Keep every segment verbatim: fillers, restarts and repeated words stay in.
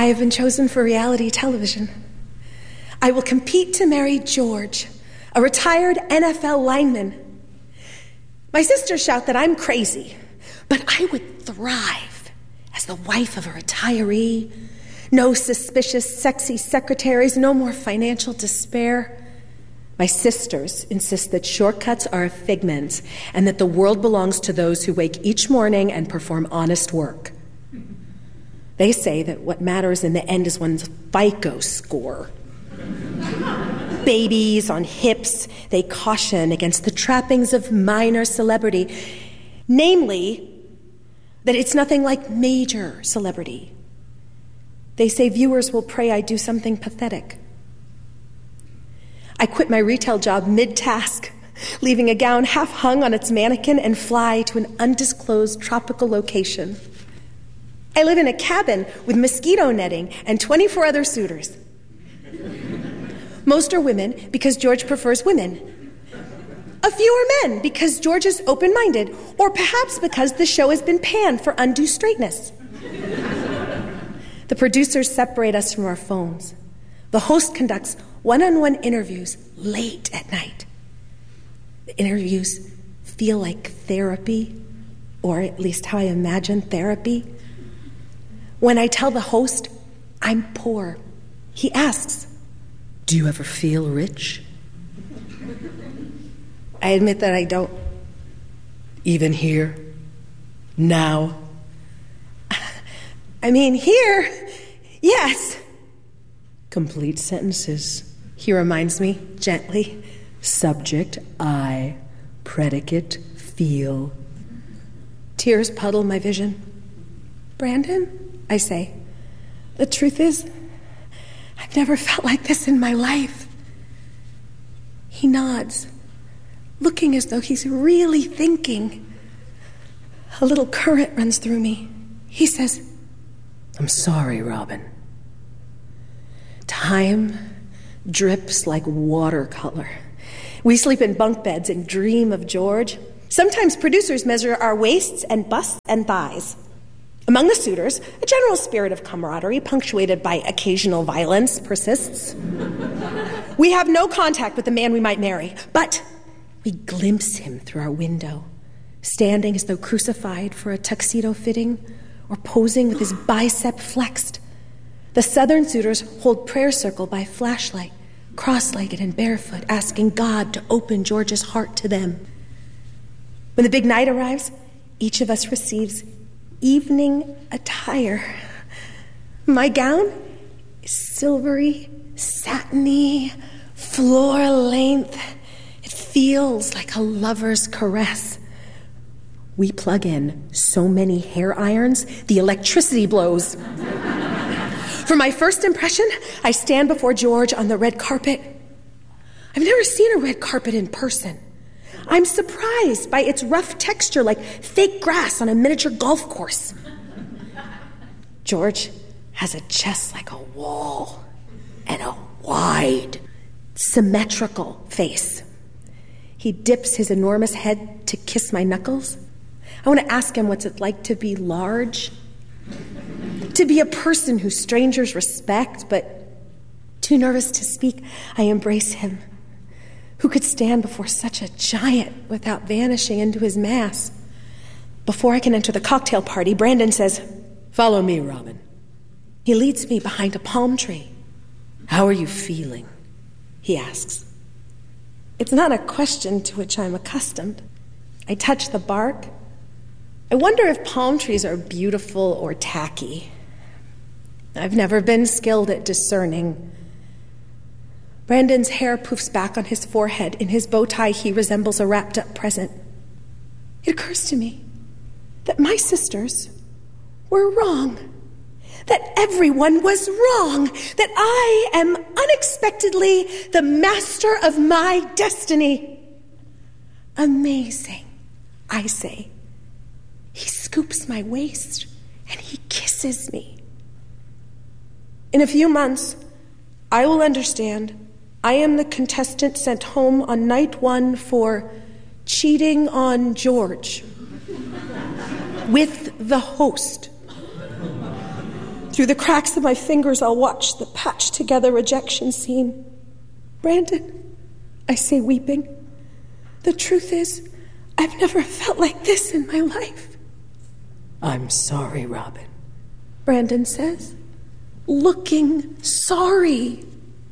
I have been chosen for reality television. I will compete to marry George, a retired N F L lineman. My sisters shout that I'm crazy, but I would thrive as the wife of a retiree. No suspicious, sexy secretaries, no more financial despair. My sisters insist that shortcuts are a figment and that the world belongs to those who wake each morning and perform honest work. They say that what matters in the end is one's FICO score. Babies on hips, they caution against the trappings of minor celebrity, namely, that it's nothing like major celebrity. They say viewers will pray I do something pathetic. I quit my retail job mid-task, leaving a gown half hung on its mannequin and fly to an undisclosed tropical location. I live in a cabin with mosquito netting and twenty-four other suitors. Most are women because George prefers women. A few are men because George is open-minded, or perhaps because the show has been panned for undue straightness. The producers separate us from our phones. The host conducts one-on-one interviews late at night. The interviews feel like therapy, or at least how I imagine therapy. When I tell the host I'm poor, he asks, "Do you ever feel rich?" I admit that I don't. Even here? Now? I mean, here, yes. Complete sentences, he reminds me gently. Subject, I. Predicate, feel. Tears puddle my vision. Brandon, I say, the truth is, I've never felt like this in my life. He nods, looking as though he's really thinking. A little current runs through me. He says, I'm sorry, Robin. Time drips like watercolor. We sleep in bunk beds and dream of George. Sometimes producers measure our waists and busts and thighs. Among the suitors, a general spirit of camaraderie, punctuated by occasional violence, persists. We have no contact with the man we might marry, but we glimpse him through our window, standing as though crucified for a tuxedo fitting, or posing with his bicep flexed. The southern suitors hold prayer circle by flashlight, cross-legged and barefoot, asking God to open George's heart to them. When the big night arrives, each of us receives evening attire. My gown is silvery, satiny, floor length. It feels like a lover's caress. We plug in so many hair irons, the electricity blows. For my first impression, I stand before George on the red carpet. I've never seen a red carpet in person. I'm surprised by its rough texture, like fake grass on a miniature golf course. George has a chest like a wall and a wide, symmetrical face. He dips his enormous head to kiss my knuckles. I want to ask him what's it like to be large, to be a person who strangers respect, but too nervous to speak, I embrace him. Who could stand before such a giant without vanishing into his mass? Before I can enter the cocktail party, Brandon says, "Follow me, Robin." He leads me behind a palm tree. "How are you feeling?" he asks. It's not a question to which I'm accustomed. I touch the bark. I wonder if palm trees are beautiful or tacky. I've never been skilled at discerning. Brandon's hair poofs back on his forehead. In his bow tie, he resembles a wrapped-up present. It occurs to me that my sisters were wrong, that everyone was wrong, that I am unexpectedly the master of my destiny. Amazing, I say. He scoops my waist and he kisses me. In a few months, I will understand I am the contestant sent home on night one for cheating on George with the host. Through the cracks of my fingers, I'll watch the patched-together rejection scene. Brandon, I say weeping, the truth is, I've never felt like this in my life. I'm sorry, Robin, Brandon says, looking sorry.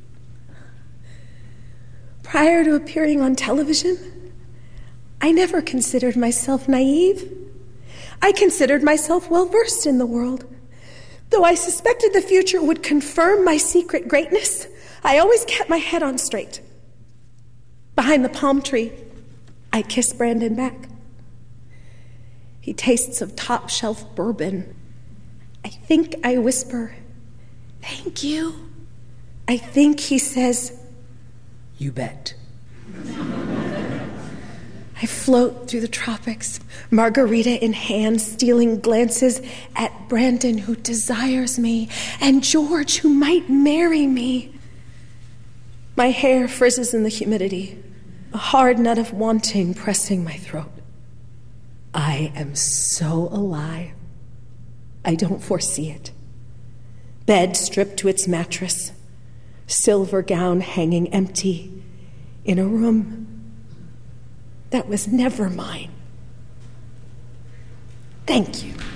Prior to appearing on television, I never considered myself naive. I considered myself well-versed in the world. Though I suspected the future would confirm my secret greatness, I always kept my head on straight. Behind the palm tree, I kiss Brandon back. He tastes of top-shelf bourbon. I think I whisper, "Thank you." I think he says, "You bet." I float through the tropics, margarita in hand, stealing glances at Brandon, who desires me, and George, who might marry me. My hair frizzes in the humidity, a hard nut of wanting pressing my throat. I am so alive. I don't foresee it. Bed stripped to its mattress, silver gown hanging empty in a room that was never mine. Thank you.